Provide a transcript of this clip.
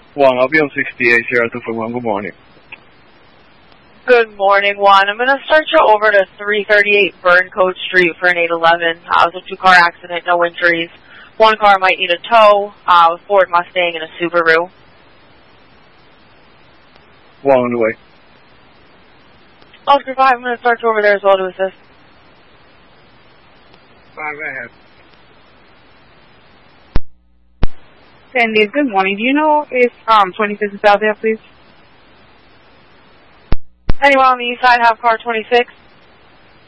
Juan, I'll be on 68 Sierra 241. Good morning. Good morning, Juan. I'm going to start you over to 338 Burncoat Street for an 811. It was a two-car accident, no injuries. One car might need a tow, a Ford Mustang and a Subaru. Juan on the way. Oscar 5, I'm going to start you over there as well to assist. 5 ahead. Sandy, good morning. Do you know if 26 is out there, please? Anyone on the east side have car 26?